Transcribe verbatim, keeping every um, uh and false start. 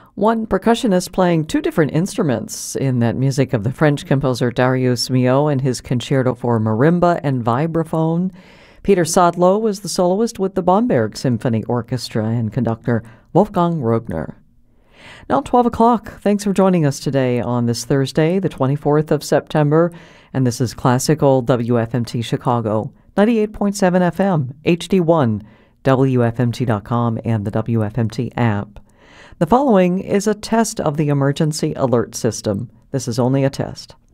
One percussionist playing two different instruments in that music of the French composer Darius Milhaud and his concerto for marimba and vibraphone. Peter Sadlo was the soloist with the Bamberg Symphony Orchestra and conductor Wolfgang Rogner. Now twelve o'clock. Thanks for joining us today on this Thursday, the twenty-fourth of September, and this is Classical W F M T Chicago, ninety-eight point seven F M, H D one, W F M T dot com, and the W F M T app. The following is a test of the emergency alert system. This is only a test.